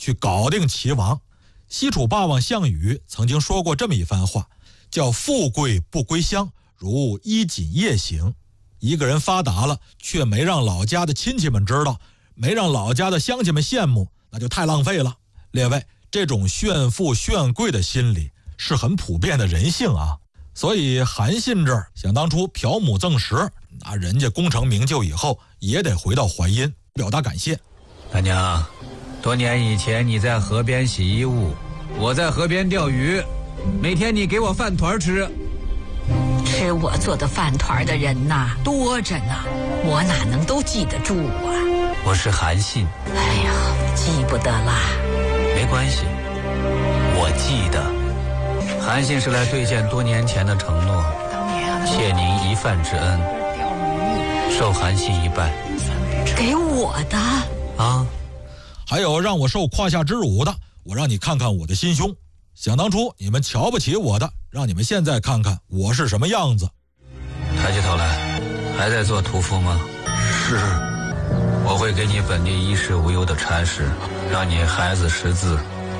去搞定齐王。西楚霸王项羽曾经说过这么一番话，叫富贵不归乡，如衣锦夜行。一个人发达了，却没让老家的亲戚们知道，没让老家的乡亲们羡慕，那就太浪费了。列位，这种炫富炫贵的心理是很普遍的人性啊。所以韩信这儿想当初嫖母赠食，那人家功成名就以后也得回到淮阴表达感谢。 大娘，多年以前你在河边洗衣物，我在河边钓鱼，每天你给我饭团吃。 吃我做的饭团的人呐多着呢，我哪能都记得住啊？ 我是韩信。 哎呀，记不得啦。 没关系，我记得。韩信是来兑现多年前的承诺，谢您一饭之恩，受韩信一拜。 给我的啊？ 还有让我受胯下之辱的，我让你看看我的心胸。想当初你们瞧不起我的，让你们现在看看我是什么样子。 抬起头来，还在做屠夫吗？ 是。 我会给你本地衣食无忧的差事，让你孩子识字。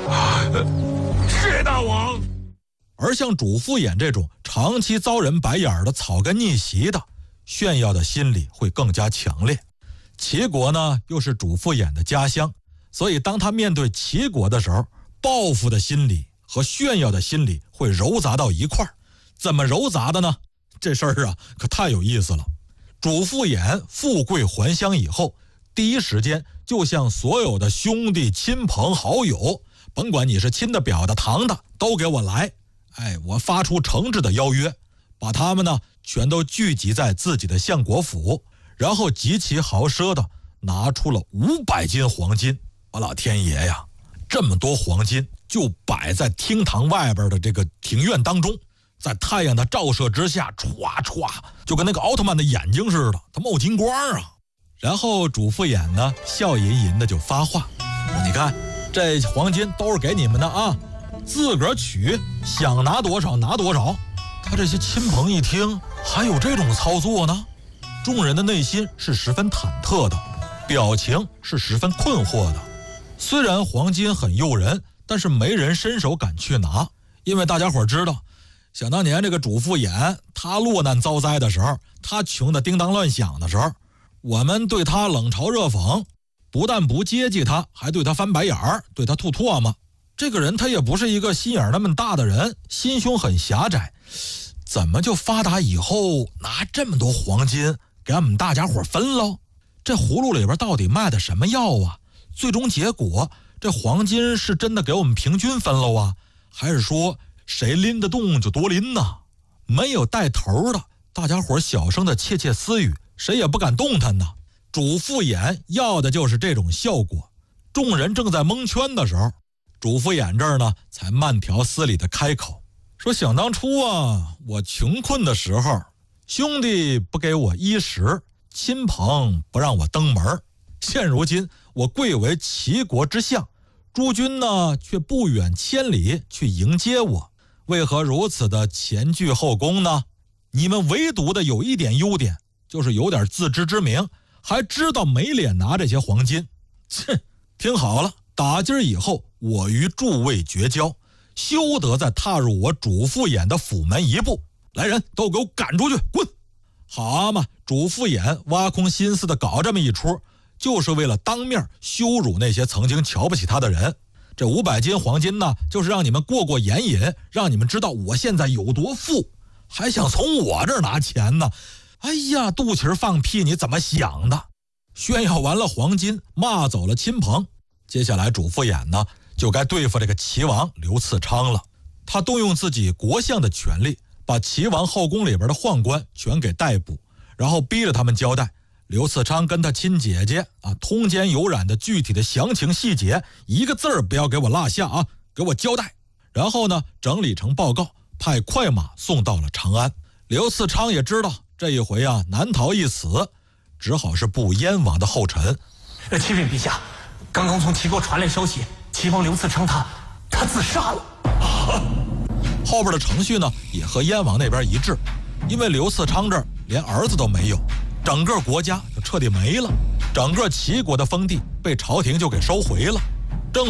是大王。而像主父偃这种长期遭人白眼的草根逆袭的，炫耀的心理会更加强烈。齐国呢，又是主父偃的家乡，所以当他面对齐国的时候，报复的心理和炫耀的心理会糅杂到一块儿。怎么糅杂的呢？这事儿啊可太有意思了。主父偃富贵还乡以后，第一时间就向所有的兄弟亲朋好友，甭管你是亲的表的堂的，都给我来。我发出诚挚的邀约，把他们呢全都聚集在自己的相国府，然后极其豪奢的拿出了500斤黄金。我老天爷呀，这么多黄金就摆在厅堂外边的这个庭院当中，在太阳的照射之下，歘歘，就跟那个奥特曼的眼睛似的，它冒金光啊。然后主父偃呢笑吟吟的就发话，说你看这黄金都是给你们的啊，自个儿取，想拿多少拿多少。他这些亲朋一听，还有这种操作呢？众人的内心是十分忐忑的，表情是十分困惑的。虽然黄金很诱人，但是没人伸手敢去拿，因为大家伙知道，想当年这个主父偃他落难遭灾的时候，他穷得叮当乱响的时候，我们对他冷嘲热讽，不但不接济他，还对他翻白眼儿，对他吐唾沫。这个人他也不是一个心眼那么大的人，心胸很狭窄，怎么就发达以后拿这么多黄金给俺们大家伙分喽？这葫芦里边到底卖的什么药啊？最终结果这黄金是真的给我们平均分喽啊，还是说谁拎得动就多拎呢？没有带头的，大家伙小声的窃窃私语，谁也不敢动弹呢。主父偃要的就是这种效果。众人正在蒙圈的时候，主父偃这儿呢才慢条斯理的开口说，想当初啊，我穷困的时候，兄弟不给我衣食，亲朋不让我登门，现如今我贵为齐国之相，诸君呢却不远千里去迎接我，为何如此的前倨后恭呢？你们唯独的有一点优点，就是有点自知之明，还知道没脸拿这些黄金。切，听好了，打今儿以后，我与诸位绝交，休得再踏入我主父偃的府门一步。来人，都给我赶出去，滚！好嘛，主父偃挖空心思的搞这么一出，就是为了当面羞辱那些曾经瞧不起他的人。这500斤黄金呢，就是让你们过过眼瘾，让你们知道我现在有多富，还想从我这儿拿钱呢？哎呀，肚脐放屁，你怎么想的？炫耀完了黄金，骂走了亲朋，接下来主父偃呢，就该对付这个齐王刘赐昌了。他动用自己国相的权力，把齐王后宫里边的宦官全给逮捕，然后逼着他们交代刘赐昌跟他亲姐姐通奸有染的具体的详情细节，一个字儿不要给我落下啊，给我交代。然后呢，整理成报告，派快马送到了长安。刘赐昌也知道这一回啊难逃一死，只好是步燕王的后尘。 启禀陛下，刚刚从齐国传来消息，齐王刘赐昌他自杀了。 后边的程序呢也和燕王那边一致，因为刘赐昌这儿连儿子都没有，整个国家就彻底没了，整个齐国的封地被朝廷就给收回了。